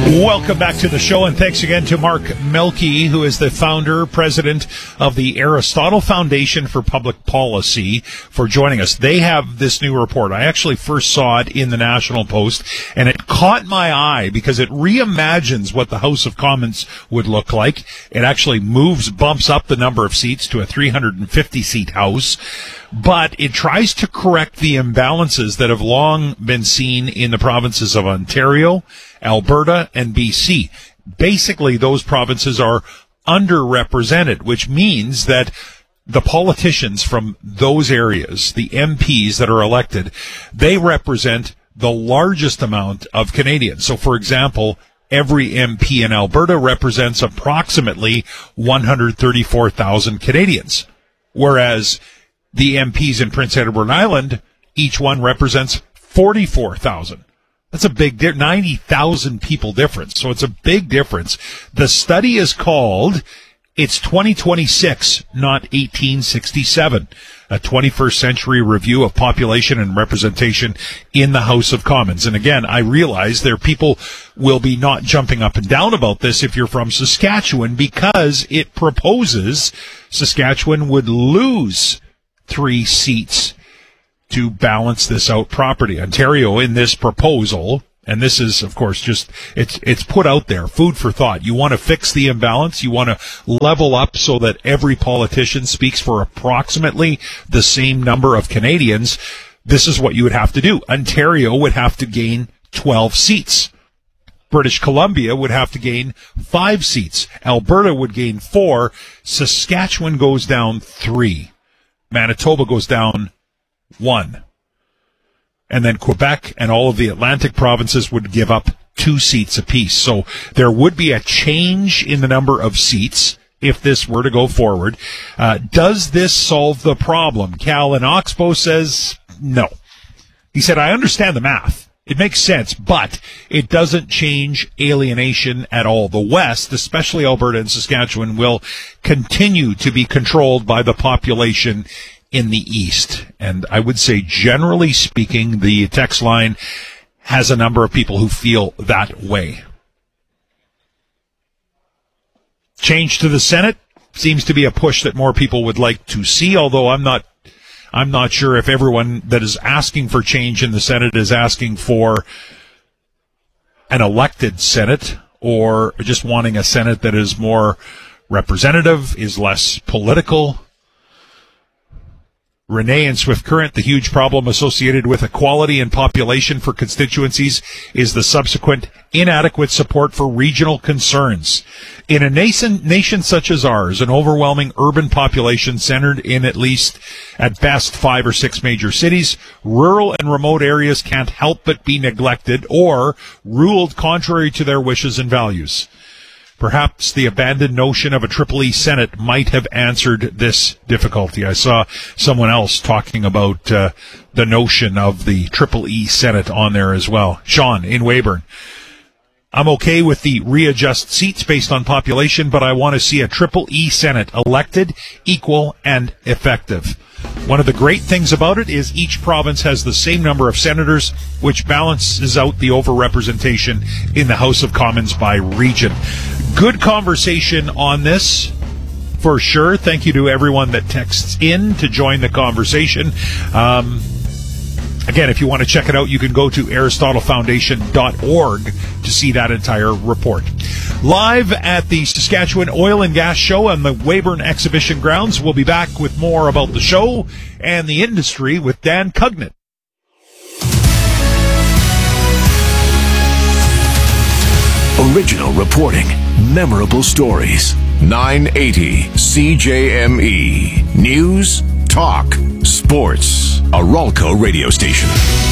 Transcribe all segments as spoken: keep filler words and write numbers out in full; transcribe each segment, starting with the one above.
Welcome back to the show, and thanks again to Mark Melke, who is the founder, president of the Aristotle Foundation for Public Policy, for joining us. They have this new report. I actually first saw it in the National Post, and it caught my eye because it reimagines what the House of Commons would look like. It actually moves, bumps up the number of seats to a three hundred fifty seat House, but it tries to correct the imbalances that have long been seen in the provinces of Ontario, Alberta, and B C. Basically, those provinces are underrepresented, which means that the politicians from those areas, the M Ps that are elected, they represent the largest amount of Canadians. So, for example, every M P in Alberta represents approximately one hundred thirty-four thousand Canadians, whereas the M Ps in Prince Edward Island, each one represents forty-four thousand. That's a big difference, ninety thousand people difference. So it's a big difference. The study is called It's twenty twenty-six, Not eighteen sixty-seven, a twenty-first century review of population and representation in the House of Commons. And again, I realize there people will be not jumping up and down about this if you're from Saskatchewan, because it proposes Saskatchewan would lose three seats to balance this out properly. Ontario, in this proposal, and this is, of course, just, it's it's put out there, food for thought. You want to fix the imbalance. You want to level up so that every politician speaks for approximately the same number of Canadians. This is what you would have to do. Ontario would have to gain twelve seats. British Columbia would have to gain five seats. Alberta would gain four. Saskatchewan goes down three. Manitoba goes down one. And then Quebec and all of the Atlantic provinces would give up two seats apiece. So there would be a change in the number of seats if this were to go forward. Uh, does this solve the problem? Cal in Oxbow says no. He said, I understand the math. It makes sense, but it doesn't change alienation at all. The West, especially Alberta and Saskatchewan, will continue to be controlled by the population in the East. And I would say, generally speaking, the text line has a number of people who feel that way. Change to the Senate seems to be a push that more people would like to see, although I'm not I'm not sure if everyone that is asking for change in the Senate is asking for an elected Senate or just wanting a Senate that is more representative, is less political. Renee and Swift Current, the huge problem associated with equality in population for constituencies is the subsequent inadequate support for regional concerns. In a nation, nation such as ours, an overwhelming urban population centered in at least, at best, five or six major cities, rural and remote areas can't help but be neglected or ruled contrary to their wishes and values. Perhaps the abandoned notion of a Triple E Senate might have answered this difficulty. I saw someone else talking about uh, the notion of the Triple E Senate on there as well. Sean in Weyburn. I'm okay with the readjust seats based on population, but I want to see a Triple E Senate elected, equal, and effective. One of the great things about it is each province has the same number of senators, which balances out the overrepresentation in the House of Commons by region. Good conversation on this, for sure. Thank you to everyone that texts in to join the conversation. Um, again, if you want to check it out, you can go to aristotle foundation dot org to see that entire report. Live at the Saskatchewan Oil and Gas Show on the Weyburn Exhibition Grounds. We'll be back with more about the show and the industry with Dan Cugnett. Original reporting, memorable stories. nine eighty C J M E. News, talk, sports. A Ralco radio station.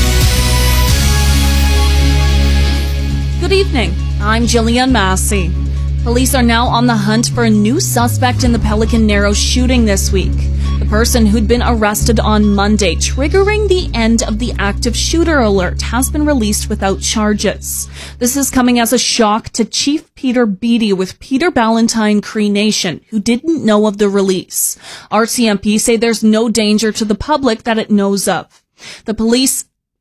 Good evening. I'm Jillian Massey. Police are now on the hunt for a new suspect in the Pelican Narrows shooting this week. The person who'd been arrested on Monday, triggering the end of the active shooter alert, has been released without charges. This is coming as a shock to Chief Peter Beattie with Peter Ballantyne Cree Nation, who didn't know of the release. R C M P say there's no danger to the public that it knows of. The police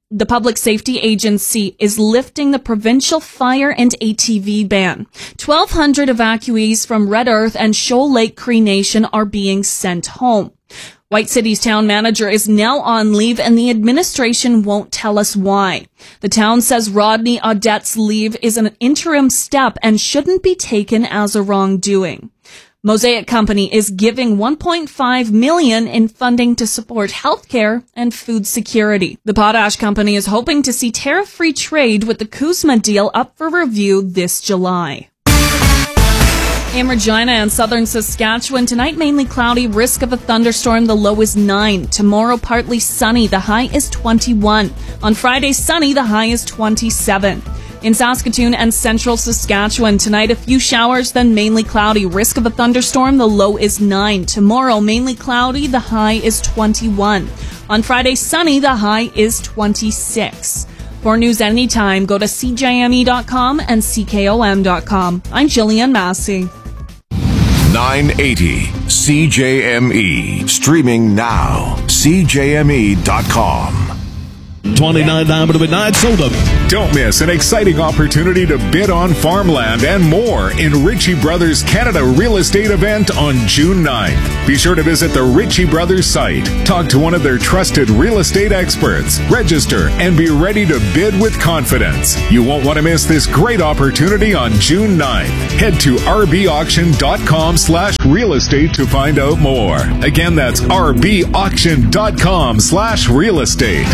The Public Safety Agency is lifting the provincial fire and A T V ban. twelve hundred evacuees from Red Earth and Shoal Lake Cree Nation are being sent home. White City's town manager is now on leave, and the administration won't tell us why. The town says Rodney Audette's leave is an interim step and shouldn't be taken as a wrongdoing. Mosaic Company is giving one point five million dollars in funding to support healthcare and food security. The Potash Company is hoping to see tariff-free trade with the Kuzma deal up for review this July. In Regina and southern Saskatchewan, tonight mainly cloudy, risk of a thunderstorm, the low is nine. Tomorrow partly sunny, the high is twenty-one. On Friday, sunny, the high is twenty-seven. In Saskatoon and central Saskatchewan, tonight a few showers, then mainly cloudy. Risk of a thunderstorm, the low is nine. Tomorrow, mainly cloudy, the high is twenty-one. On Friday, sunny, the high is twenty-six. For news anytime, go to C J M E dot com and C K O M dot com. I'm Jillian Massey. nine eighty C J M E. Streaming now. C J M E dot com. twenty-nine Diamond Midnight sold up. Don't miss an exciting opportunity to bid on farmland and more in Ritchie Brothers Canada Real Estate event on June ninth. Be sure to visit the Ritchie Brothers site, talk to one of their trusted real estate experts, register, and be ready to bid with confidence. You won't want to miss this great opportunity on June ninth. Head to r b auction dot com slash real estate to find out more. Again, that's r b auction dot com slash real estate.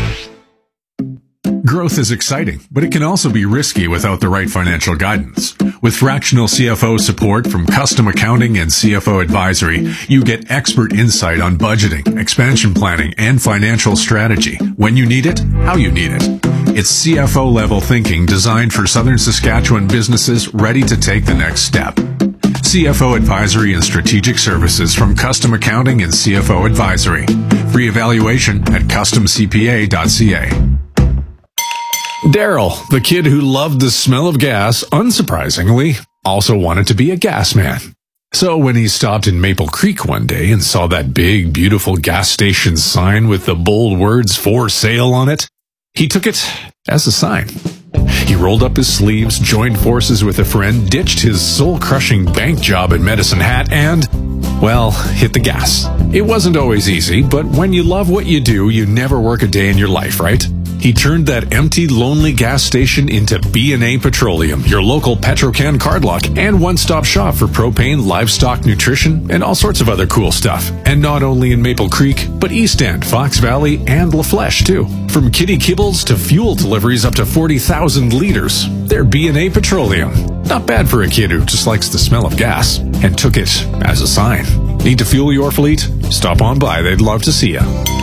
Growth is exciting, but it can also be risky without the right financial guidance. With fractional C F O support from Custom Accounting and C F O Advisory, you get expert insight on budgeting, expansion planning, and financial strategy. When you need it, how you need it. It's C F O-level thinking designed for Southern Saskatchewan businesses ready to take the next step. C F O Advisory and Strategic Services from Custom Accounting and C F O Advisory. Free evaluation at custom c p a dot c a. Daryl, the kid who loved the smell of gas, unsurprisingly, also wanted to be a gas man. So when he stopped in Maple Creek one day and saw that big, beautiful gas station sign with the bold words "for sale" on it, he took it as a sign. He rolled up his sleeves, joined forces with a friend, ditched his soul-crushing bank job at Medicine Hat, and, well, hit the gas. It wasn't always easy, but when you love what you do, you never work a day in your life, right? He turned that empty, lonely gas station into B and A Petroleum, your local Petrocan card lock and one-stop shop for propane, livestock nutrition, and all sorts of other cool stuff. And not only in Maple Creek, but East End, Fox Valley, and La Flèche, too. From kitty kibbles to fuel deliveries up to forty thousand liters, they're B and A Petroleum. Not bad for a kid who just likes the smell of gas, and took it as a sign. Need to fuel your fleet? Stop on by. They'd love to see you.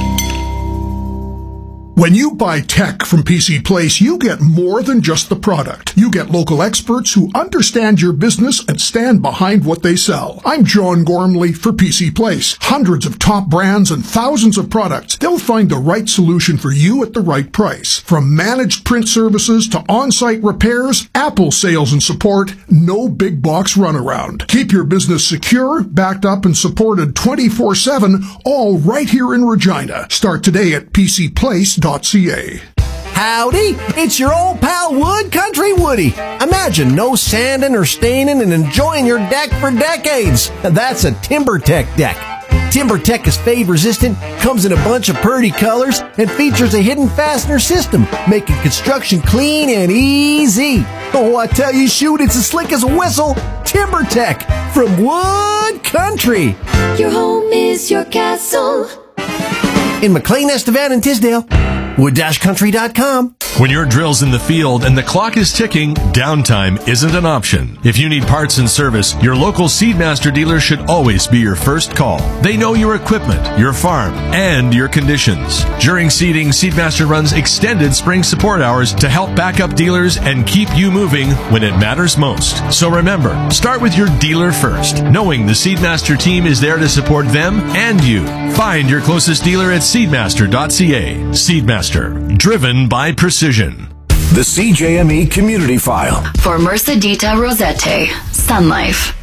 When you buy tech from P C Place, you get more than just the product. You get local experts who understand your business and stand behind what they sell. I'm John Gormley for P C Place. Hundreds of top brands and thousands of products. They'll find the right solution for you at the right price. From managed print services to on-site repairs, Apple sales and support, no big box runaround. Keep your business secure, backed up, and supported twenty-four seven, all right here in Regina. Start today at p c place dot c a. Howdy, it's your old pal Wood Country Woody. Imagine no sanding or staining and enjoying your deck for decades. That's a TimberTech deck. TimberTech is fade resistant, comes in a bunch of pretty colors, and features a hidden fastener system, making construction clean and easy. Oh, I tell you, shoot, it's as slick as a whistle. TimberTech from Wood Country. Your home is your castle. In McLean, Estevan, and Tisdale. wood dash country dot com. When your drill's in the field and the clock is ticking, downtime isn't an option. If you need parts and service, your local Seedmaster dealer should always be your first call. They know your equipment, your farm, and your conditions. During seeding, Seedmaster runs extended spring support hours to help back up dealers and keep you moving when it matters most. So remember, start with your dealer first, knowing the Seedmaster team is there to support them and you. Find your closest dealer at seedmaster dot c a. Seedmaster, driven by precision. The C J M E Community File. For Mercedita Rosette, Sun Life.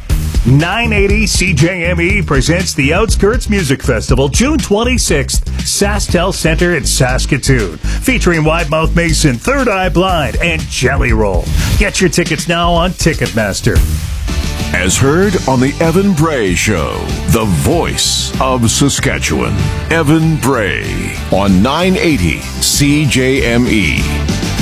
nine eighty C J M E presents the Outskirts Music Festival, June twenty-sixth, SaskTel Center in Saskatoon, featuring Wide Mouth Mason, Third Eye Blind, and Jelly Roll. Get your tickets now on Ticketmaster. As heard on the Evan Bray Show, the voice of Saskatchewan. Evan Bray on nine eighty C J M E.